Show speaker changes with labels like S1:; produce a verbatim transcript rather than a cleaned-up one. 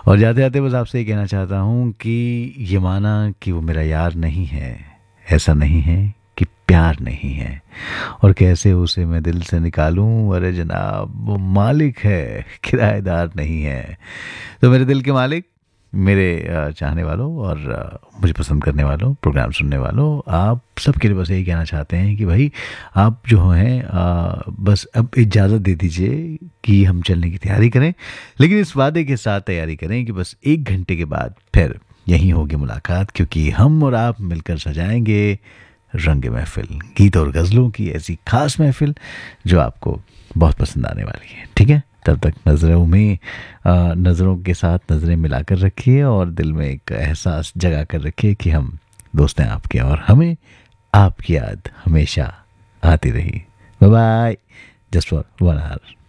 S1: और जाते जाते बस आपसे ये कहना चाहता हूँ कि ये माना कि वो मेरा यार नहीं है, ऐसा नहीं है कि प्यार नहीं है, और कैसे उसे मैं दिल से निकालूं, अरे जनाब वो मालिक है, किराएदार नहीं है। तो मेरे दिल के मालिक, मेरे अ, चाहने वालों और अ, मुझे पसंद करने वालों, प्रोग्राम सुनने वालों, आप सबके लिए बस यही कहना चाहते हैं कि भाई आप जो हैं अ, बस अब इजाज़त दे दीजिए कि हम चलने की तैयारी करें, लेकिन इस वादे के साथ तैयारी करें कि बस एक घंटे के बाद फिर यहीं होगी मुलाकात, क्योंकि हम और आप मिलकर सजाएंगे रंग महफिल, गीत और गज़लों की ऐसी खास महफिल जो आपको बहुत पसंद आने वाली है। ठीक है, तब तक नज़रों में अ, नज़रों के साथ नज़रें मिलाकर रखिए और दिल में एक एहसास जगा कर रखिए कि हम दोस्त हैं आपके और हमें आपकी याद हमेशा आती रही। Bye bye, just for one hour.